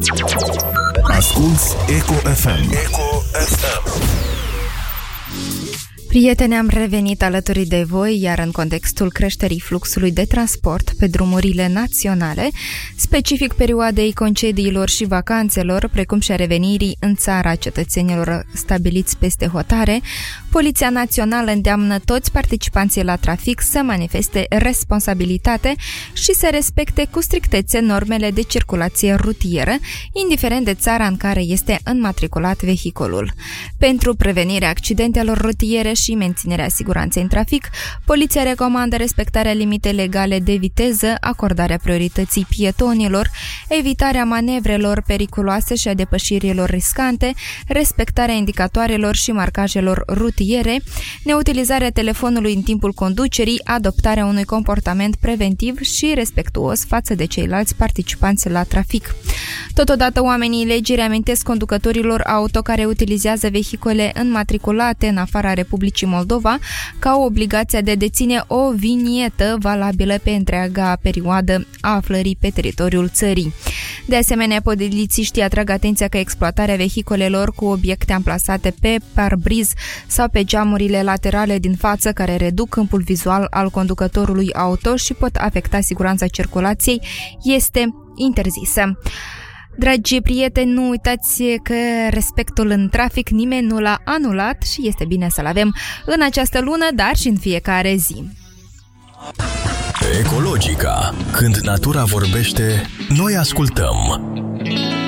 Asculți Eco FM. Eco FM. Prieteni, am revenit alături de voi, iar în contextul creșterii fluxului de transport pe drumurile naționale, specific perioadei concediilor și vacanțelor, precum și a revenirii în țara cetățenilor stabiliți peste hotare, Poliția Națională îndeamnă toți participanții la trafic să manifeste responsabilitate și să respecte cu strictețe normele de circulație rutieră, indiferent de țara în care este înmatriculat vehiculul. Pentru prevenirea accidentelor rutiere și menținerea siguranței în trafic, poliția recomandă respectarea limitei legale de viteză, acordarea priorității pietonilor, evitarea manevrelor periculoase și a depășirilor riscante, respectarea indicatoarelor și marcajelor rutiere, neutilizarea telefonului în timpul conducerii, adoptarea unui comportament preventiv și respectuos față de ceilalți participanți la trafic. Totodată, oamenii legii reamintesc conducătorilor auto care utilizează vehicule înmatriculate în afara Republicii Moldova că au obligația de a deține o vinietă valabilă pe întreaga perioadă a aflării pe teritoriul țării. De asemenea, polițiștii atrag atenția că exploatarea vehiculelor cu obiecte amplasate pe parbriz sau pe geamurile laterale din față, care reduc câmpul vizual al conducătorului auto și pot afecta siguranța circulației, este interzisă. Dragi prieteni, nu uitați că respectul în trafic nimeni nu l-a anulat și este bine să-l avem în această lună, dar și în fiecare zi. Ecologica. Când natura vorbește, noi ascultăm.